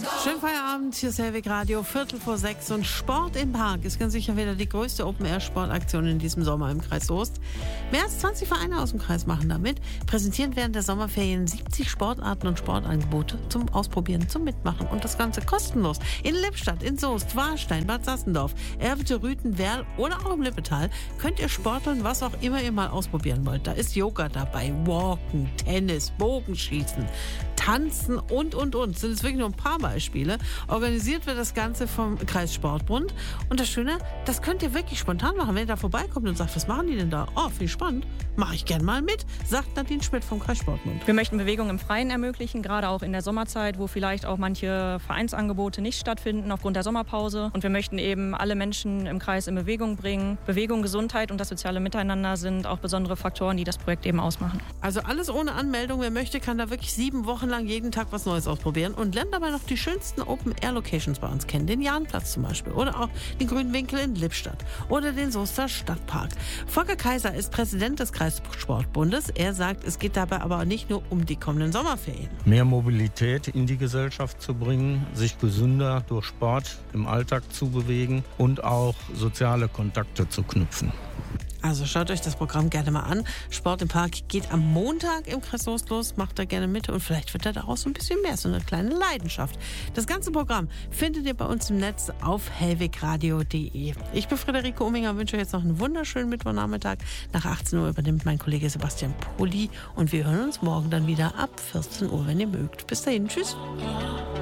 Schönen Feierabend, hier ist Hellweg Radio, 5:45 und Sport im Park ist ganz sicher wieder die größte Open-Air-Sportaktion in diesem Sommer im Kreis Soest. Mehr als 20 Vereine aus dem Kreis machen damit, präsentieren während der Sommerferien 70 Sportarten und Sportangebote zum Ausprobieren, zum Mitmachen und das Ganze kostenlos. In Lippstadt, in Soest, Warstein, Bad Sassendorf, Erwte, Rüthen, Werl oder auch im Lippetal könnt ihr sporteln, was auch immer ihr mal ausprobieren wollt. Da ist Yoga dabei, Walken, Tennis, Bogenschießen, Tanzen und. Das sind jetzt wirklich nur ein paar Beispiele. Organisiert wird das Ganze vom Kreissportbund. Und das Schöne, das könnt ihr wirklich spontan machen. Wenn ihr da vorbeikommt und sagt, was machen die denn da? Oh, viel spannend. Mache ich gern mal mit, sagt Nadine Schmidt vom Kreissportbund. Wir möchten Bewegung im Freien ermöglichen, gerade auch in der Sommerzeit, wo vielleicht auch manche Vereinsangebote nicht stattfinden aufgrund der Sommerpause. Und wir möchten eben alle Menschen im Kreis in Bewegung bringen. Bewegung, Gesundheit und das soziale Miteinander sind auch besondere Faktoren, die das Projekt eben ausmachen. Also alles ohne Anmeldung. Wer möchte, kann da wirklich 7 Wochen lang jeden Tag was Neues ausprobieren und lernt dabei noch die schönsten Open-Air-Locations bei uns kennen. Den Jahnplatz zum Beispiel oder auch den Grünen Winkel in Lippstadt oder den Soester Stadtpark. Volker Kaiser ist Präsident des Kreissportbundes. Er sagt, es geht dabei aber nicht nur um die kommenden Sommerferien. Mehr Mobilität in die Gesellschaft zu bringen, sich gesünder durch Sport im Alltag zu bewegen und auch soziale Kontakte zu knüpfen. Also schaut euch das Programm gerne mal an. Sport im Park geht am Montag im Kreis Soest los. Macht da gerne mit und vielleicht wird da daraus so ein bisschen mehr, so eine kleine Leidenschaft. Das ganze Programm findet ihr bei uns im Netz auf hellwegradio.de. Ich bin Friederike Ominger und wünsche euch jetzt noch einen wunderschönen Mittwochnachmittag. Nach 18 Uhr übernimmt mein Kollege Sebastian Poli und wir hören uns morgen dann wieder ab 14 Uhr, wenn ihr mögt. Bis dahin, tschüss.